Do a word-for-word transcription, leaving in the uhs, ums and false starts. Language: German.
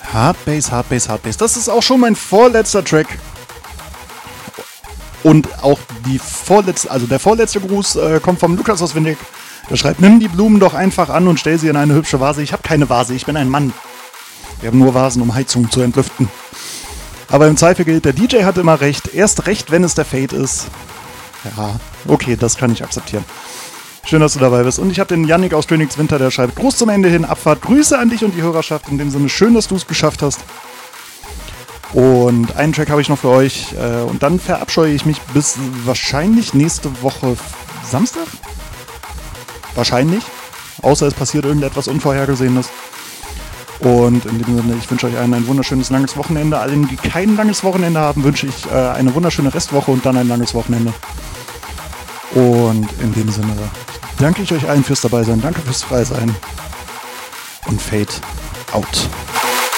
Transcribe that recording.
Hard Bass, Hard Bass, Hard Bass. Das ist auch schon mein vorletzter Track. Und auch die vorletzte, also der vorletzte Gruß äh, kommt vom Lukas aus Windig. Der schreibt, nimm die Blumen doch einfach an und stell sie in eine hübsche Vase. Ich habe keine Vase, ich bin ein Mann. Wir haben nur Vasen, um Heizung zu entlüften. Aber im Zweifel gilt, der D J hat immer recht. Erst recht, wenn es der Fade ist. Ja, okay, das kann ich akzeptieren. Schön, dass du dabei bist. Und ich habe den Yannick aus Königswinter, der schreibt, Gruß zum Ende hin, Abfahrt. Grüße an dich und die Hörerschaft. In dem Sinne, schön, dass du es geschafft hast. Und einen Track habe ich noch für euch. Äh, und dann verabscheue ich mich bis wahrscheinlich nächste Woche Samstag? Wahrscheinlich. Außer es passiert irgendetwas Unvorhergesehenes. Und in dem Sinne, ich wünsche euch allen ein wunderschönes langes Wochenende. Allen, die kein langes Wochenende haben, wünsche ich äh, eine wunderschöne Restwoche und dann ein langes Wochenende. Und in dem Sinne danke ich euch allen fürs Dabeisein. Danke fürs Freisein. Und Fade out.